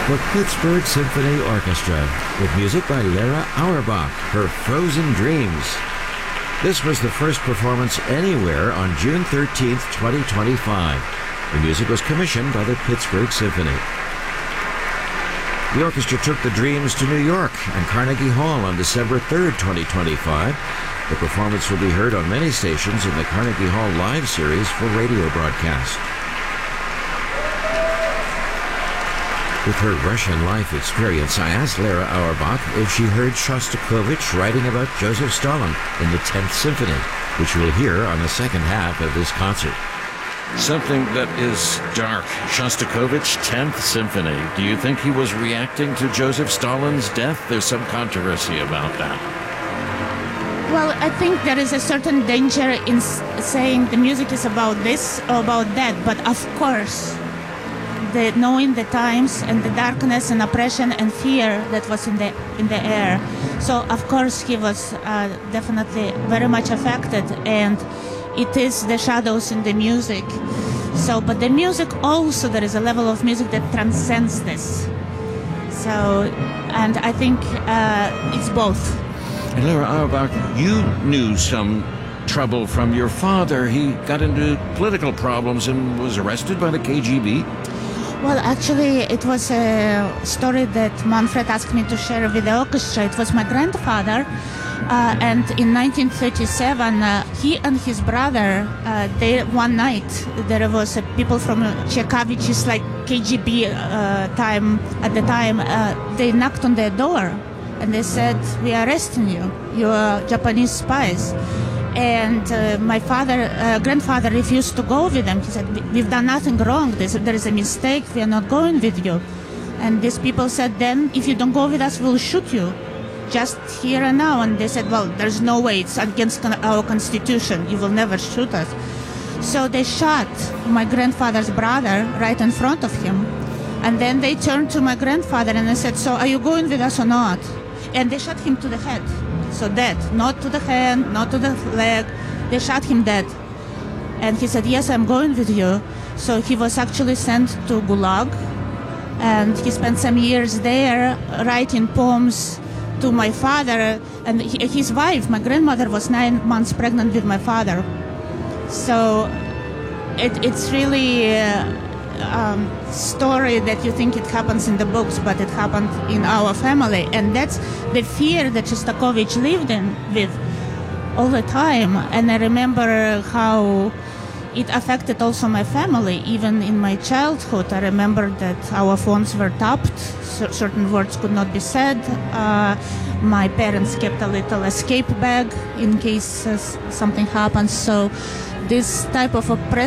The Pittsburgh Symphony Orchestra, with music by Lara Auerbach, her Frozen Dreams. This was the first performance anywhere on June 13th, 2025. The music was commissioned by the Pittsburgh Symphony. The orchestra took the Dreams to New York and Carnegie Hall on December 3rd, 2025. The performance will be heard on many stations in the Carnegie Hall Live series for radio broadcast. With her Russian life experience, I asked Lara Auerbach if she heard Shostakovich writing about Joseph Stalin in the 10th Symphony, which we'll hear on the second half of this concert. Something that is dark. Shostakovich, 10th Symphony. Do you think he was reacting to Joseph Stalin's death? There's some controversy about that. Well, I think there is a certain danger in saying the music is about this or about that, but of course, knowing the times and the darkness and oppression and fear that was in the air. So, of course, he was definitely very much affected, and it is the shadows in the music. So, but the music also, there is a level of music that transcends this. So, and I think it's both. And Lara Auerbach, you knew some trouble from your father. He got into political problems and was arrested by the KGB. Well, actually, it was a story that Manfred asked me to share with the orchestra. It was my grandfather, and in 1937, he and his brother, one night, there was people from Chekha, which is like KGB time at the time, they knocked on their door, and they said, "We are arresting you. You are Japanese spies." And my grandfather refused to go with them. He said, "We've done nothing wrong. There is a mistake. We are not going with you." And these people said, "Then if you don't go with us, we'll shoot you. Just here and now." And they said, "Well, there's no way. It's against our constitution. You will never shoot us." So they shot my grandfather's brother right in front of him. And then they turned to my grandfather and they said, "So are you going with us or not?" And they shot him to the head. So dead, not to the hand, not to the leg. They shot him dead. And he said, "Yes, I'm going with you." So he was actually sent to Gulag. And he spent some years there writing poems to my father. And his wife, my grandmother, was 9 months pregnant with my father. So it's really story that you think it happens in the books, but it happened in our family. And that's the fear that Shostakovich lived with all the time. And I remember how it affected also my family. Even in my childhood, I remember that our phones were tapped, certain words could not be said. My parents kept a little escape bag in case something happens. So this type of oppression